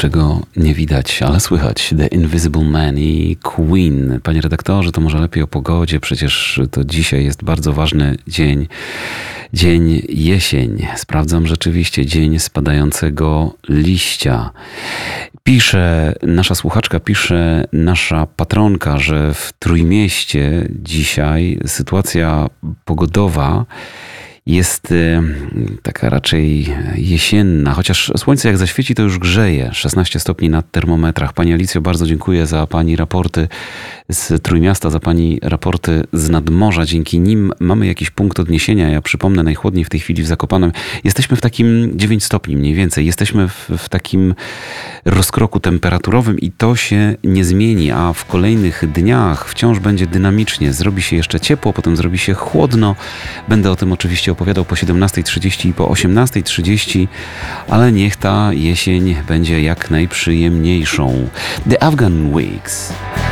czego nie widać, ale słychać. The Invisible Man i Queen. Panie redaktorze, to może lepiej o pogodzie, przecież to dzisiaj jest bardzo ważny dzień. Dzień jesień. Sprawdzam rzeczywiście dzień spadającego liścia. Pisze nasza słuchaczka, pisze nasza patronka, że w Trójmieście dzisiaj sytuacja pogodowa jest taka raczej jesienna, chociaż słońce jak zaświeci, to już grzeje. 16 stopni na termometrach. Pani Alicjo, bardzo dziękuję za pani raporty z Trójmiasta, za pani raporty z nadmorza. Dzięki nim mamy jakiś punkt odniesienia. Ja przypomnę, najchłodniej w tej chwili w Zakopanem. Jesteśmy w takim 9 stopni mniej więcej. Jesteśmy w takim rozkroku temperaturowym i to się nie zmieni, a w kolejnych dniach wciąż będzie dynamicznie. Zrobi się jeszcze ciepło, potem zrobi się chłodno. Będę o tym oczywiście opowiadał po 17:30 i po 18:30, ale niech ta jesień będzie jak najprzyjemniejszą. The Afghan Wigs.